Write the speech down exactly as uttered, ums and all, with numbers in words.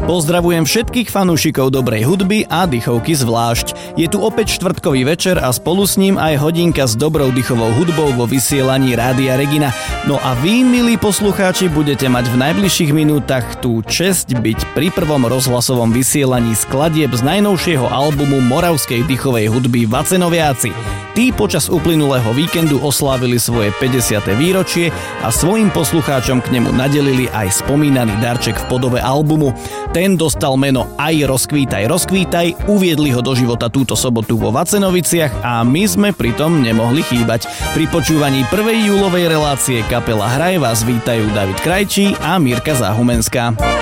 Pozdravujem všetkých fanúšikov dobrej hudby a dychovky zvlášť. Je tu opäť štvrtkový večer a spolu s ním aj hodinka s dobrou dychovou hudbou vo vysielaní Rádia Regina. No a vy, milí poslucháči, budete mať v najbližších minútach tú česť byť pri prvom rozhlasovom vysielaní skladieb z najnovšieho albumu moravskej dychovej hudby Vacenoviaci. Tí počas uplynulého víkendu oslávili svoje päťdesiate výročie a svojim poslucháčom k nemu nadelili aj spomínaný darček v podobe albumu. Ten dostal meno Aj rozkvítaj, rozkvítaj, uviedli ho do života túto sobotu vo Vacenoviciach a my sme pritom nemohli chýbať. Pri počúvaní prvej júlovej relácie kapela Hraj vás vítajú David Krajčí a Mirka Záhumenská.